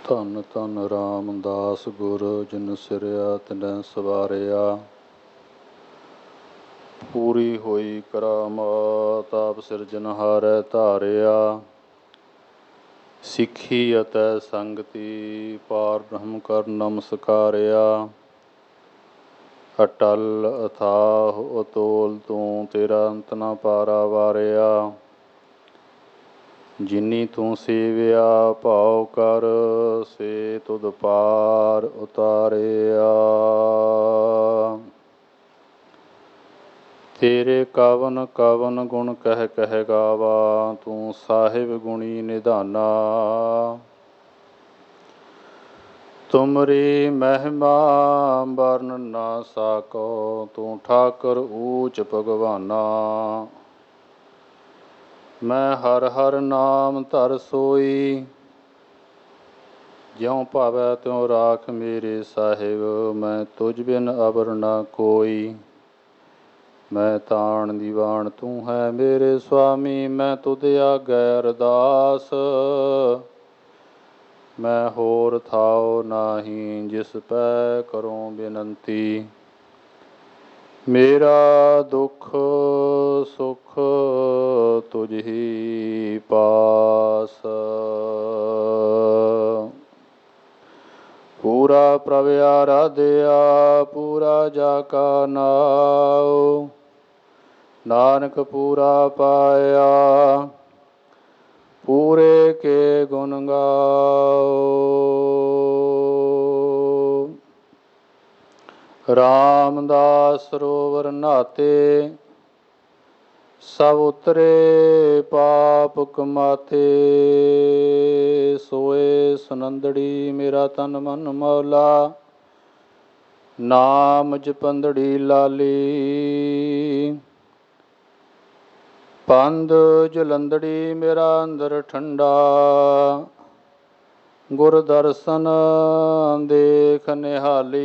ਧੰਨ ਧੰਨ ਰਾਮਦਾਸ ਗੁਰ ਜਿਨ ਸਿਰਿਆ ਤਿਨੈ ਸਵਾਰਿਆ। ਪੂਰੀ ਹੋਈ ਕਰਾਮਾਤ ਆਪ ਸਿਰਜਨਹਾਰੈ ਧਾਰਿਆ। ਸਿੱਖੀ ਅਤੇ ਸੰਗਤੀ ਪਾਰ ਬ੍ਰਹਮ ਕਰ ਨਮਸਕਾਰਿਆ। ਅਟਲ ਅਥਾਹ ਅਤੋਲ ਤੂੰ ਤੇਰਾ ਅੰਤ ਨਾ ਪਾਰਾ ਵਾਰਿਆ। ਜਿਨੀ ਤੂੰ ਸੇਵਿਆ ਭਾਉ ਕਰ ਸੇ ਤੁਧ ਪਾਰ ਉਤਾਰਿਆ। ਤੇਰੇ ਕਵਨ ਕਵਨ ਗੁਣ ਕਹਿ ਕਹਿ ਗਾਵਾ ਤੂੰ ਸਾਹਿਬ ਗੁਣੀ ਨਿਧਾਨਾ। ਤੁਮਰੀ ਮਹਿਮਾ ਵਰਨ ਨਾ ਸਾਕੋ ਤੂੰ ਠਾਕੁਰ ਊਚ ਭਗਵਾਨਾ। ਮੈਂ ਹਰ ਹਰ ਨਾਮ ਧਰ ਸੋਈ ਜਿਉ ਭਾਵੈ ਤਿਉ ਰਾਖ ਮੇਰੇ ਸਾਹਿਬ। ਮੈਂ ਤੁਝ ਬਿਨ ਅਵਰ ਨਾ ਕੋਈ ਮੈਂ ਤਾਣ ਦੀਵਾਨ ਤੂੰ ਹੈ ਮੇਰੇ ਸੁਆਮੀ। ਮੈਂ ਤੁਧ ਆਗੈ ਅਰਦਾਸ ਮੈਂ ਹੋਰ ਥਾਉ ਨਾਹੀ ਜਿਸ ਪੈ ਕਰੋ ਬੇਨੰਤੀ। ਮੇਰਾ ਦੁੱਖ ਸੁਖ ਤੁਝ ਹੀ ਪਾਸ। ਪੂਰਾ ਪ੍ਰਭ ਆਰਾਧਿਆ ਪੂਰਾ ਜਾ ਕਾ ਨਾਉ। ਨਾਨਕ ਪੂਰਾ ਪਾਇਆ ਪੂਰੇ ਕੇ ਗੁਣ ਗਾਓ। ਰਾਮਦਾਸ ਸਰੋਵਰ ਨਹਾਤੇ ਸਭ ਉਤਰੇ ਪਾਪ ਕਮਾਤੇ। ਸੋਏ ਸੁਨੰਦੜੀ ਮੇਰਾ ਤਨ ਮਨ ਮੌਲਾ ਨਾਮ ਜਪੰਦੜੀ ਲਾਲੀ। ਪੰਧ ਜਲੰਧੜੀ ਮੇਰਾ ਅੰਦਰ ਠੰਡਾ ਗੁਰ ਦਰਸ਼ਨ ਦੇਖ ਨਿਹਾਲੀ।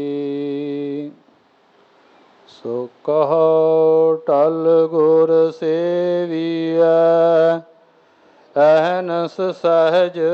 ਸੋ ਕਹੋ ਟਲ ਗੁਰ ਸੇਵੀਐ ਅਹਨਸ ਸਹਿਜ